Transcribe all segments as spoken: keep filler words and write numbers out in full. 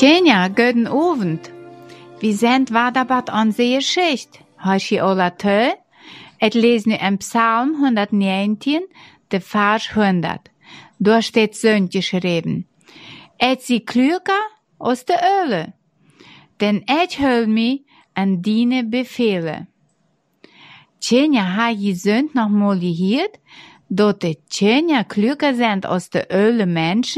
Tjenja, guten Abend. Vi sind wadabat an zeer Geschichte. Hast je alla tö? Et lees nu in Psalm honderdnegentien, de vers honderd. Daar steht so geschrieben. Et sie klüger aus de Öle. Denn et hul mi an dine Befehle. Tjenja, ha je sünd noch mal gehört, dat de Tjenja klüger sind aus de Öle Menschen?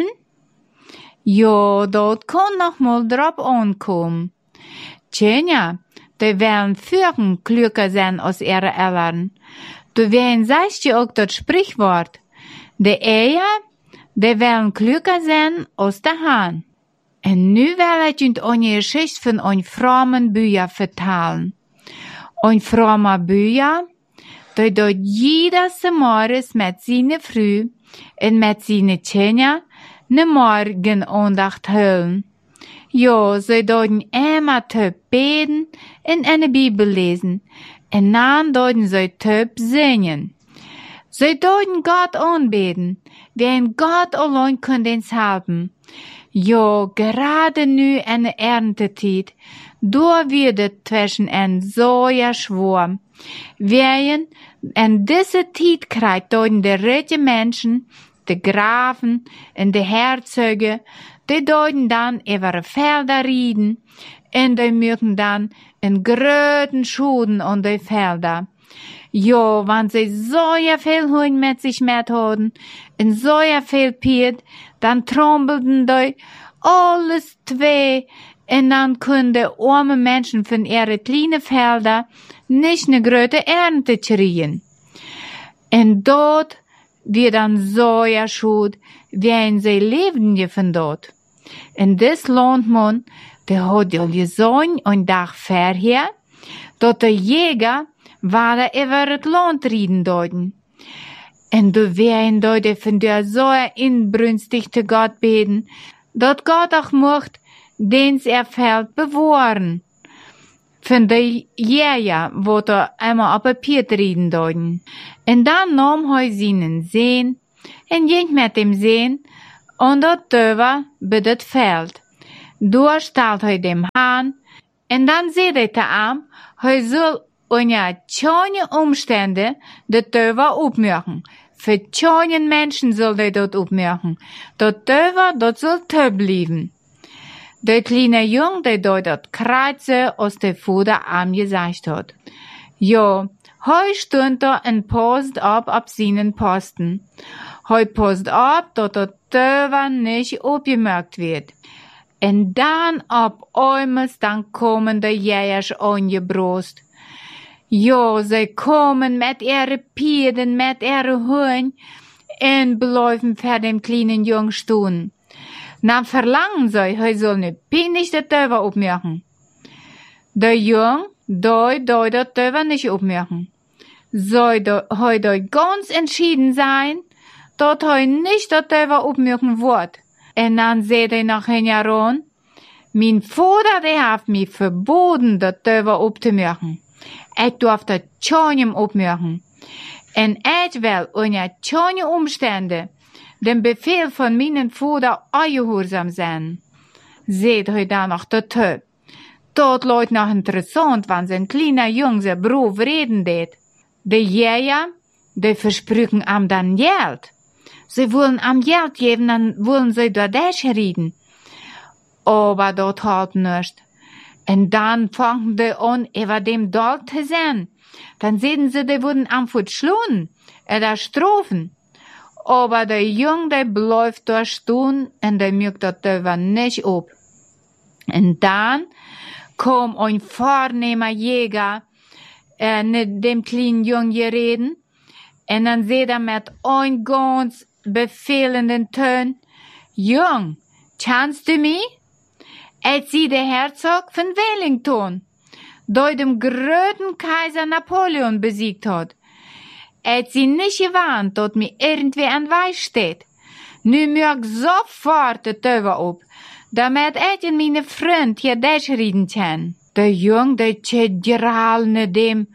Ja, dat kann noch mal drauf ankommen. Tjenja, die werden führen klüger sein als ihre Eltern. Du werden sagst ja auch das Sprichwort. Die Eier, die werden klüger sein als der Hahn. Und nu will ich uns eine Geschichte von einem frommen Bücher vertellen. Ein frommer Bücher, der dort jeder Morgens mit seiner Früh und mit seinen Tjenja ne Morgenandacht hüllen. Ja, sie deuten immer töp beten und eine Bibel lesen. Und dann deuten sie töp singen. Sie deuten Gott anbeten, denn Gott allein kann uns helfen. Ja, gerade nu eine Erntetid, da wird es zwischen ein soja schwarm. Während in dieser Zeit kriegt deuten die reichen Menschen, die Grafen und die Herzöge, die deuten dann über Felder rieden, und die mögen dann in gröten Schuden an die Felder. Ja, wenn sie so viel Huhn mit sich mit hatten, und so viel Piet, dann trompelten die alles zwei, und dann können die armen Menschen von ihren kleinen Felder nicht eine große Ernte kriegen. Und dort wird dann so ja schuld, wie sie leben von dort. In das Landmann, der hat ja gesehen, ein Tag vorher, dass der Jäger war da über das Land rieden deuten. Und du werden dort von der so inbrünstigte Gott beten, dass Gott auch macht, den er fällt bewahren. Von der Jäger, wo da einmal auf Papier reden deuten. Und dann nahm er seinen Sehen, und ging mit dem Sehen, und dort drüber bei das Feld. Da stellt er dem Hahn, und dann sieht er am, er soll unter keine Umstände das drüber aufmachen. Für keine Menschen soll er dort aufmachen. Dort drüber, dort soll er bleiben. Der kleine Junge, der dort das Kreuze aus der Fuder arm gesagt hat. Ja, heu stund da und passt ab ab seinen Posten. Heu passt ab, dass der Töver nicht abgemerkt wird. Und dann ab einmal, dann kommen die Jägers angebrost. Ja, sie kommen mit ihren Pieden, mit ihren Huhn und bleiben für den kleinen Jungen stehen. Dann verlangen sie, er soll ne Pinnig der Töver aufmachen. Der Jung, doi, doi, der Töver nicht aufmachen. Soll er doi ganz entschieden sein, dass er nicht der Töver aufmachen wird. Und dann seht er nach hinten, mein Vater, der hat mir verboten, der Töver aufzumachen. Ich darf das schon aufmachen. Und ich will unter keine Umstände dem Befehl von meinem Vater ungehorsam sein. Seht euch da noch der Töp. Dort leut noch interessant, wenn sein kleiner Junge sein Beruf reden det. Die Jäger, die versprüchen am dann Geld. Sie wollen am Geld geben, dann wollen sie dort reden. Aber dort halt nicht. Und dann fangen die an, über dem Dort zu sein. Dann sehen sie, die wurden am Fuß schlagen, oder strafen. Aber der Junge, der bleibt da stehen und der mögt das Töver nicht ab. Und dann kam ein vornehmer Jäger, äh, mit dem kleinen Jungen reden. Und dann seht er mit ein ganz befehlenden Ton, Jung, kennst du mich? Ich sie der Herzog von Wellington, der dem größten Kaiser Napoleon besiegt hat. Ich sie nicht gewarnt, dass mir irgendwie ein Weiß steht. Nu mög sofort de Töver op, damit ich und meine Freund hier dich reden kann. Der Jung, der steht gerade neben dem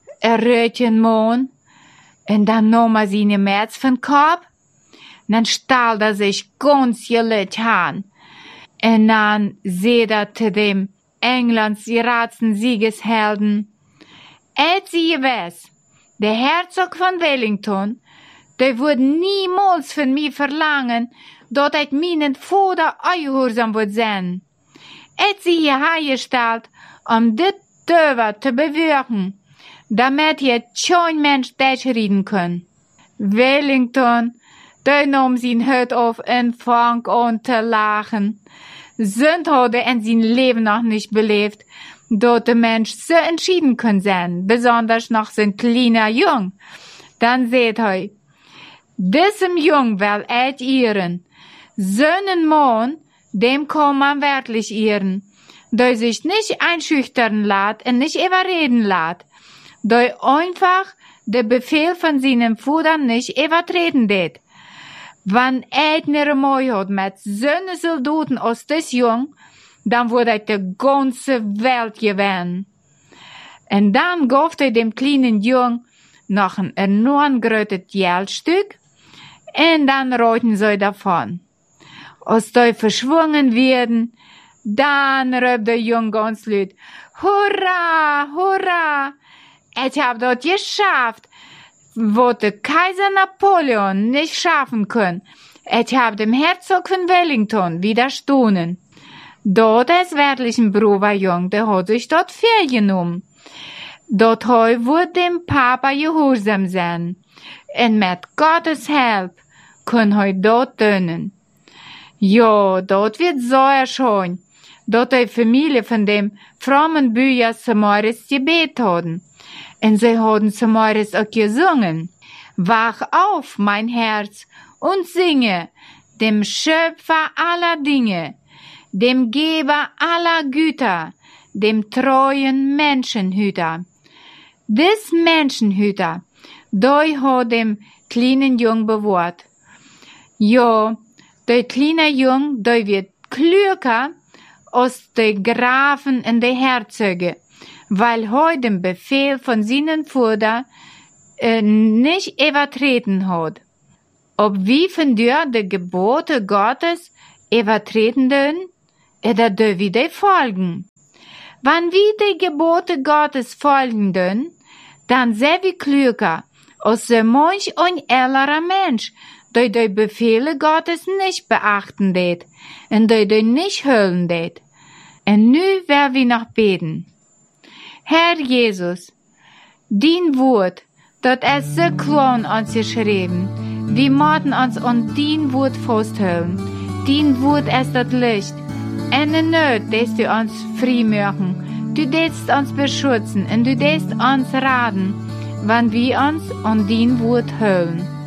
Rötchenmond. Und dann nahm er seine Metz von Kopf. Dann stahl er sich ganz gelegt an. En dan seht er te dem Englands raadsten Siegeshelden. Et zie je wes, de Herzog van Wellington, die wordt niemals van mij verlangen, dat ik mijn vader gehoorzaam wordt zijn. Et zie je hergesteld, om dit Töver te bewirken, damit je geen mens reden kan. Wellington, die nam zijn hut op en fang aan te lachen. Zund hadden in zijn leven nog niet beleefd, dat de mens zo entschieden kan zijn, besonders nog zijn kleiner jong. Dan zegt hij, diesem jong wel uit ehren, zo'n man, dem kann man wirklich ehren, der sich nicht einschüchtern laat en nicht überreden laat, der einfach de Befehl von seinem Vater nicht übertreten deed. Wann einer mooi hat mit zo'n Soldaten als des jong, dan wordt hij de ganze Welt gewinnen. En dan gaf hij dem kleinen jong nog een enorm groot Geldstuk, en dan reiten sie davon. Als die verschwungen werden, dann riep der Jung ganz laut, Hurra, hurra! Ich hab das geschafft, was der Kaiser Napoleon nicht schaffen kann. Ich hab dem Herzog von Wellington widerstanden. Dort ist wirklich ein braver Jung, der hat sich dort vorgenommen. Dort heu wird dem Papa gehorsam sein. Und mit Gottes Hilfe kann heu dort dienen. Ja, dort wird so schön, dort die Familie von dem frommen Bücher Samaris gebet haben. Und sie haben Samaris auch gesungen. Wach auf, mein Herz, und singe dem Schöpfer aller Dinge, dem Geber aller Güter, dem treuen Menschenhüter. Des Menschenhüter, der hat dem kleinen Jung bewahrt. Ja, der kleine Jung, der wird klüger als die Grafen und die Herzöge, weil er den Befehl von seinen Vater äh, nicht übertreten hat. Ob wie von dir die Gebote Gottes übertreten dürfen, oder dürfen die folgen? Wenn wir die Gebote Gottes folgen dürfen, dann sind wir klüger als so manch ein älterer Mensch, der die Befehle Gottes nicht beachten deed, und der die nicht hören deed. Und nu werden wir noch beten. Herr Jesus, dein Wort, dat ist so klar uns geschrieben, wir müssen uns an dein Wort festhalten. Dein Wort ist das Licht. Und in Not, dass du uns frei machen. Du darfst uns beschützen und du darfst uns raten, wenn wir uns an dein Wort halten.